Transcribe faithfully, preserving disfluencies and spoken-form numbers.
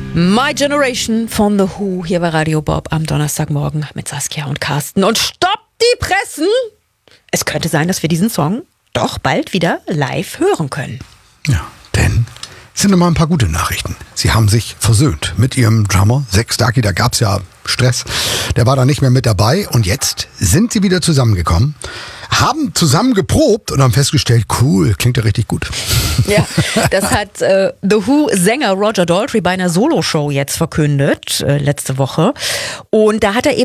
My Generation von The Who hier bei Radio Bob am Donnerstagmorgen mit Saskia und Carsten. Und stopp die Pressen! Es könnte sein, dass wir diesen Song doch bald wieder live hören können. Ja, denn es sind noch mal ein paar gute Nachrichten. Sie haben sich versöhnt mit ihrem Drummer Zak Starkey. Da gab es ja Stress. Der war da nicht mehr mit dabei. Und jetzt sind sie wieder zusammengekommen, haben zusammen geprobt und haben festgestellt, cool, klingt ja richtig gut. Ja, das hat äh, The Who-Sänger Roger Daltrey bei einer Solo-Show jetzt verkündet, äh, letzte Woche. Und da hat er eben